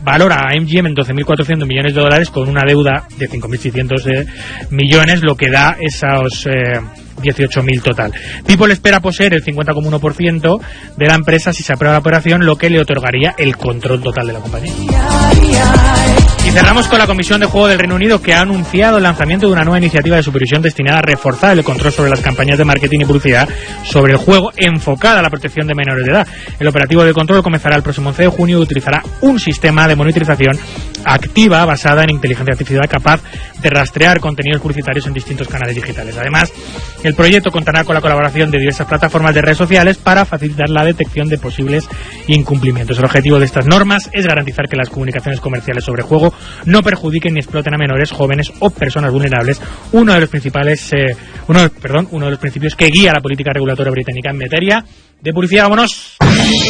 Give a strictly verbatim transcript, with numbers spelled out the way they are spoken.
valora a M G M en doce mil cuatrocientos millones de dólares con una deuda de cinco mil seiscientos eh, millones, lo que da esos eh, dieciocho mil total. People espera poseer el cincuenta coma uno por ciento de la empresa si se aprueba la operación, lo que le otorgaría el control total de la compañía. Y cerramos con la Comisión de Juego del Reino Unido, que ha anunciado el lanzamiento de una nueva iniciativa de supervisión destinada a reforzar el control sobre las campañas de marketing y publicidad sobre el juego, enfocada a la protección de menores de edad. El operativo de control comenzará el próximo once de junio y utilizará un sistema de monitorización activa basada en inteligencia artificial capaz de rastrear contenidos publicitarios en distintos canales digitales. Además, el proyecto contará con la colaboración de diversas plataformas de redes sociales para facilitar la detección de posibles incumplimientos. El objetivo de estas normas es garantizar que las comunicaciones comerciales sobre juego no perjudiquen ni exploten a menores, jóvenes o personas vulnerables, uno de los principales, eh, uno, perdón, uno de los principios que guía la política regulatoria británica en materia de publicidad. ¡Vámonos!